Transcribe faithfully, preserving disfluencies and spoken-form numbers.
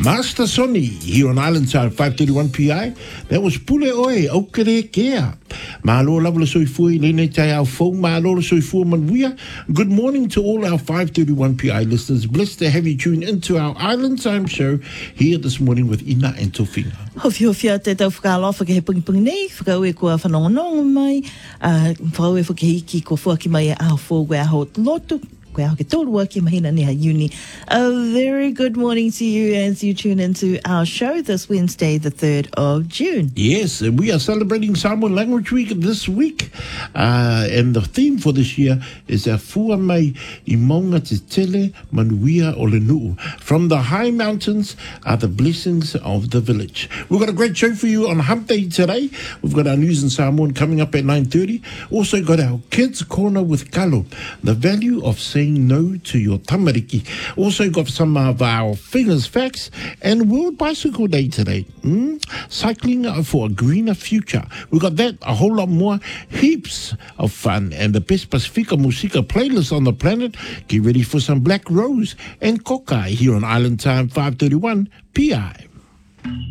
Master Sonny here on Island Side five thirty-one P I. That was Pule Oe, Aukere Kea. Mahalo lavula soifui, lene tai au fau, mahalo soifua manuia. Good morning to all our five thirty-one P I listeners. Blessed to have you tune into our Island Time show here this morning with Ina and Tofina. Hofi hofi a te tau whakalofa ke he pungi pungi nei, whakau kua whanongonongo mai, uh, whakau e whakihiki ko fuaki mai e aho fōgwe aho lotu. A very good morning to you as you tune into our show this Wednesday, the third of June. Yes, and we are celebrating Samoan Language Week this week. Uh, and the theme for this year is a Fua Mai I Maunga Te Tele Manuia o le Nuu. From the high mountains are the blessings of the village. We've got a great show for you on Hump Day today. We've got our news in Samoan coming up at nine thirty. Also got our Kids Corner with Kalo, the value of saying no to your tamariki. Also got some of our famous facts and World Bicycle Day today. Mm? Cycling for a greener future. We got that, a whole lot more, heaps of fun, and the best Pacifica Musica playlist on the planet. Get ready for some Black Rose and Kokai here on Island Time five thirty-one P I.